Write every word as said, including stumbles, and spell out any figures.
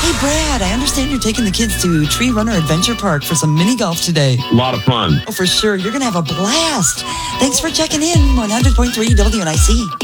Hey, Brad, I understand you're taking the kids to Tree Runner Adventure Park for some mini golf today. A lot of fun. Oh, for sure. You're going to have a blast. Thanks for checking in. one hundred point three W N I C.